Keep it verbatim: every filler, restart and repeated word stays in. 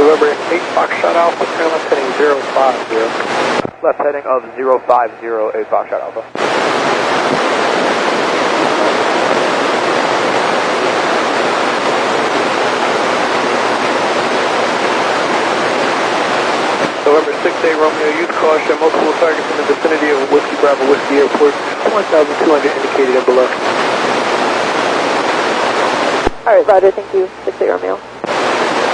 November eight Foxtrot Alpha, turn left heading zero five zero. Left heading of zero five zero, eight Foxtrot Alpha. November six eight Romeo, use caution, multiple targets in the vicinity of Whiskey Bravo Whiskey Airport, one thousand two hundred indicated and below. Alright, Roger, thank you, six eight Romeo.